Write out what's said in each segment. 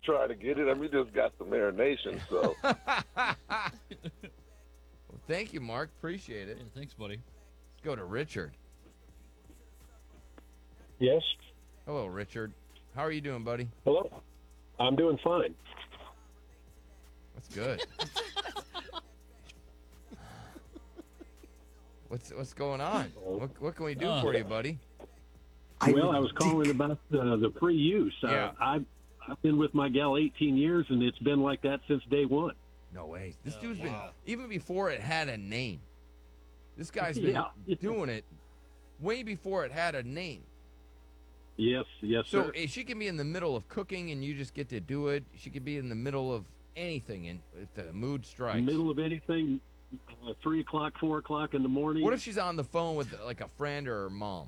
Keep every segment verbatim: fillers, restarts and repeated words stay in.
just trying to get it. I mean, just got some marination, so. Well, thank you, Mark. Appreciate it. Yeah, thanks, buddy. Let's go to Richard. Yes. Hello, Richard. How are you doing, buddy? Hello. I'm doing fine. That's good. what's what's going on? What what can we do Uh. for you, buddy? Well, I was calling about uh, the free use. Uh, Yeah. I've, I've been with my gal eighteen years, and it's been like that since day one. No way. This Oh, dude's wow. been even before it had a name. This guy's been Yeah. doing it way before it had a name. Yes, yes, So sir. eh, she can be in the middle of cooking and you just get to do it. She could be in the middle of anything, and if the mood strikes. Middle of anything, uh, three o'clock, four o'clock in the morning. What if she's on the phone with like a friend or her mom?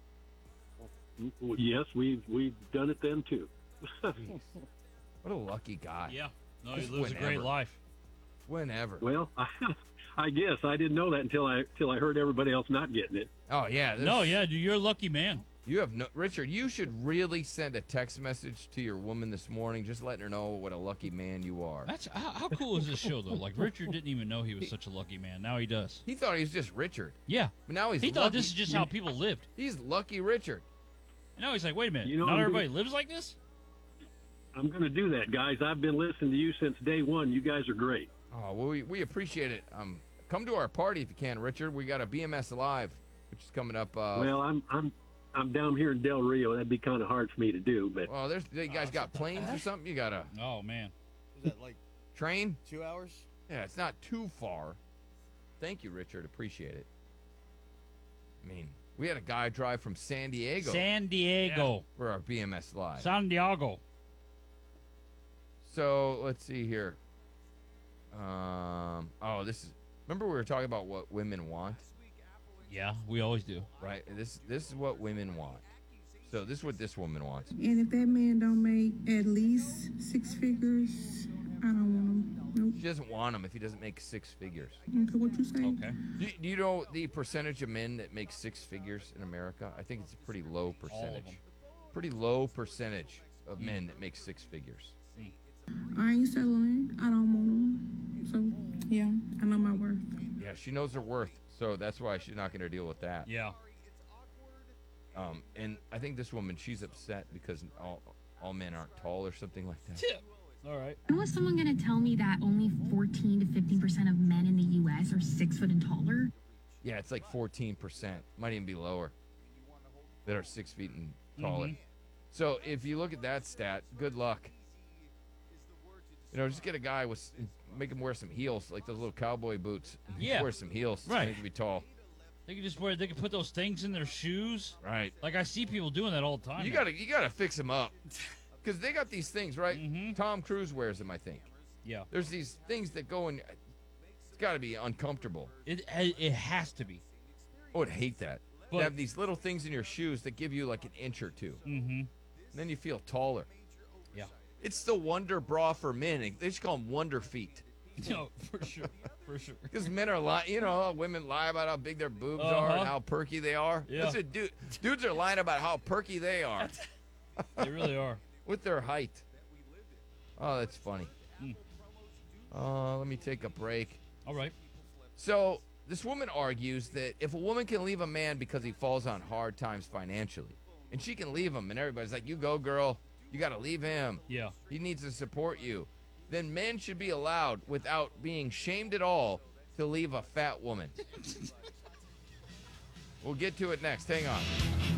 Yes, we've we've done it then too. What a lucky guy. Yeah. No, he Just lives a great whenever. life. Whenever. Well, I, I guess I didn't know that until I until I heard everybody else not getting it. Oh yeah. this- No, yeah, dude, you're a lucky man. You have no Richard. You should really send a text message to your woman this morning, just letting her know what a lucky man you are. That's how, how cool is this show though? Like Richard didn't even know he was such a lucky man. Now he does. He thought he was just Richard, Yeah. but now he's He thought lucky. this is just how people lived. He's lucky Richard. And now he's like, wait a minute, You know, not I'm everybody lives like this? I'm going to do that, guys. I've been listening to you since day one. You guys are great. Oh, well, we, we appreciate it. Um, come to our party if you can, Richard. We got a B M S Live, which is coming up. Uh, well, I'm I'm I'm down here in Del Rio. That'd be kind of hard for me to do, but well, there's you guys got planes or something. You got a Oh man. Is that like train? two hours? Yeah, it's not too far. Thank you, Richard. Appreciate it. I mean, we had a guy drive from San Diego San Diego. for our B M S Live. San Diego. So let's see here. Um. Oh, this is. Remember we were talking about what women want, Yeah, we always do. right? This this is what women want. So this is what this woman wants. And if that man don't make at least six figures, I don't want him. Nope. She doesn't want him if he doesn't make six figures. Okay, what you say? Okay. Do, do you know the percentage of men that make six figures in America? I think it's a pretty low All of percentage. them. Pretty low percentage of men that make six figures. I ain't settling. I don't want him. So yeah, I know my worth. Yeah, she knows her worth, so that's why she's not going to deal with that. Yeah. Um, and I think this woman, she's upset because all all men aren't tall or something like that. Tip. All right. How is someone going to tell me that only fourteen to fifteen percent of men in the U S are six foot and taller? Yeah, it's like fourteen percent, might even be lower, that are six feet and taller. Mhm. So if you look at that stat, good luck. You know, just get a guy with, make him wear some heels, like those little cowboy boots. Yeah. Wear some heels. Right. He can be tall. They can just wear. They can put those things in their shoes. Right. Like I see people doing that all the time. You now. gotta, you gotta fix them up, because they got these things, right? Mhm. Tom Cruise wears them, I think. Yeah. There's these things that go in. It's got to be uncomfortable. It it has to be. I would hate that. But- to have these little things in your shoes that give you like an inch or two, Mm-hmm. and then you feel taller. Yeah. It's the Wonder Bra for men. They just call them Wonder Feet. No, for sure. For sure. Because men are lying, you know, women lie about how big their boobs are and Uh-huh. how perky they are. Yeah. That's what dude, dudes are lying about how perky they are They really are. with their height. Oh, that's funny. Mm. Uh, let me take a break. All right. So this woman argues that if a woman can leave a man because he falls on hard times financially, and she can leave him, and everybody's like, you go, girl, you got to leave him. Yeah. He needs to support you. Then men should be allowed, without being shamed at all, to leave a fat woman. We'll get to it next. Hang on.